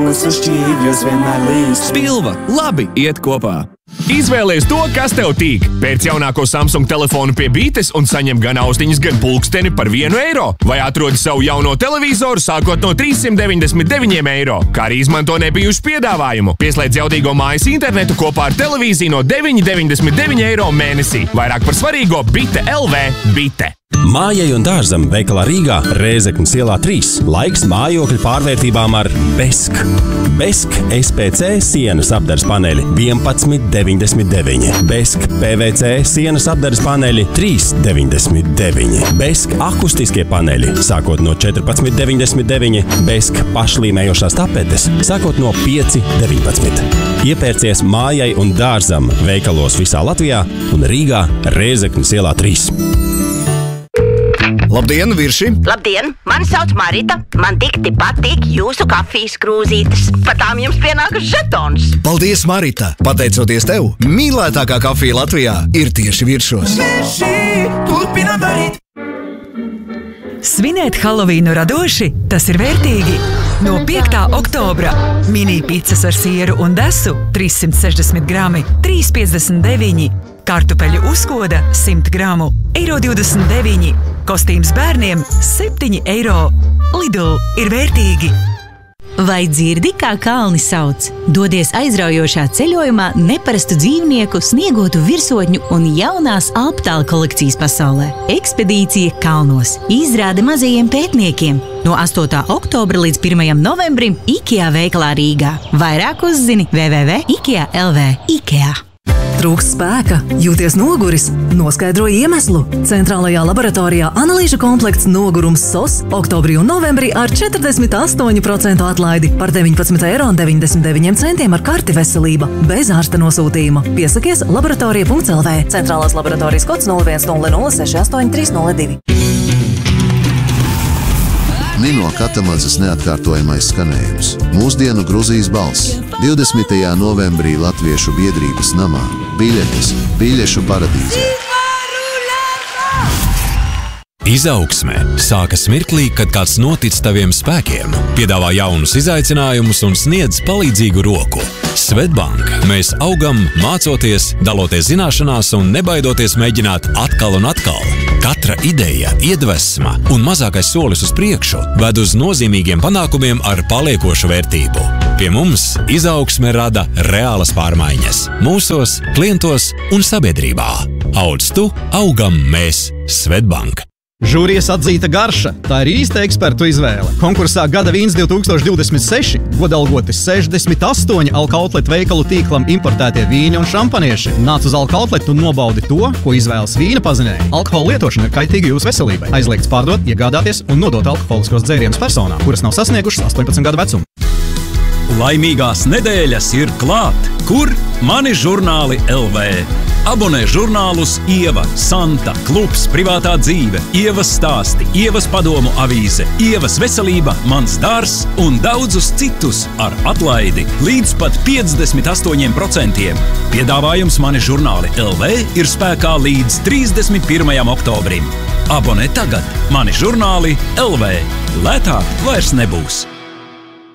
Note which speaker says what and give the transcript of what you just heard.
Speaker 1: Spilvas uz šķīvjos vienmēr līst.
Speaker 2: Spilva labi iet kopā. Izvēlies to, kas tev tīk. Pēc jaunāko Samsung telefonu pie bītes un saņem gan austiņas, gan pulksteni par €1. Vai atrodi savu jauno televizoru sākot no 399 eiro. Kā arī izmanto nebijušu piedāvājumu. Pieslēdz jaudīgo mājas internetu kopā ar televīziju no 9,99 eiro mēnesī. Vairāk par svarīgo Bite LV Bite.
Speaker 3: Mājai un dārzam veikalā Rīgā, Rēzeknes ielā 3. Laiks mājokļu pārvērtībām ar Besk. Besk SPC sienas apdares paneļi 11,99. Besk PVC sienas apdares paneļi 3,99. Besk akustiskie paneļi sākot no 14,99. Besk pašlīmējošās tapetes sākot no 5,19. Iepērcies mājai un dārzam veikalos visā Latvijā un Rīgā, Rēzeknes ielā 3.
Speaker 4: Labdien, virši!
Speaker 5: Labdien! Mani sauc Marita. Man tikti patīk jūsu kafijas krūzītes. Par tām jums pienākas žetons.
Speaker 4: Paldies, Marita! Pateicoties tev, mīlētākā kafija Latvijā ir tieši viršos.
Speaker 1: Turpinām darīt!
Speaker 6: Svinēt Halovīnu radoši, tas ir vērtīgi. No 5. oktobra mini picas ar sieru un desu 360 grami, 3,59. Kartupeļu uzkoda 100 gramu, €29. Kostīms bērniem 7 eiro. Lidl ir vērtīgi.
Speaker 7: Vai dzirdi, kā kalni sauc? Dodies aizraujošā ceļojumā neparastu dzīvnieku, sniegotu virsotņu un jaunās Alptāla kolekcijas pasaulē. Ekspedīcija kalnos. Izrāde mazajiem pētniekiem. No 8. oktobra līdz 1. novembrim IKEA veikalā Rīgā. Vairāk uzzini www.ikea.lv. IKEA.
Speaker 8: Trūkst spēka, jūties noguris, noskaidroja iemeslu. Centrālajā laboratorijā analīžu komplekts Nogurums SOS oktobrī un novembrī ar 48% atlaidi par 19,99 € ar karti veselība, bez ārsta nosūtījuma. Piesakies laboratorija.lv. Centrālās laboratorijas kods 0100683002.
Speaker 9: Nino Katamadzes neatkārtojamais skanējums. Mūsdienu Gruzijas balss. 20. novembrī Latviešu biedrības namā. Biļetes Biļešu paradīzē.
Speaker 10: Izaugsme sākas mirklī, kad kāds notic taviem spēkiem, piedāvā jaunus izaicinājumus un sniedz palīdzīgu roku. Swedbank. Mēs augam, mācoties, daloties zināšanās un nebaidoties mēģināt atkal un atkal. Katra ideja, iedvesma un mazākais solis uz priekšu ved uz nozīmīgiem panākumiem ar paliekošu vērtību. Pie mums izaugsme rada reālas pārmaiņas mūsos, klientos un sabiedrībā. Audz tu, augam mēs. Swedbank.
Speaker 11: Žūrijas atzīta garša – tā ir īsta ekspertu izvēle. Konkursā Gada vīns 2026 godalgoti 68 Alkautlet veikalu tīklam importētie vīni un šampanieši. Nāc uz Alkautlet un nobaudi to, ko izvēlas vīna pazinēji. Alkohola lietošana ir kaitīga jūsu veselībai. Aizliegts pārdot, iegādāties un nodot alkoholiskos dzērienus personām, kuras nav sasniegušas 18 gadu vecumu.
Speaker 12: Laimīgās nedēļas ir klāt! Kur? Mani žurnāli LV. Abonē žurnālus Ieva, Santa, Klubs, Privātā dzīve, Ievas stāsti, Ievas padomu avīze, Ievas veselība, Mans dārs un daudzus citus ar atlaidi līdz pat 58%. Piedāvājums Mani žurnāli LV ir spēkā līdz 31. oktobrim. Abonē tagad Mani žurnāli LV. Lētāk vairs nebūs.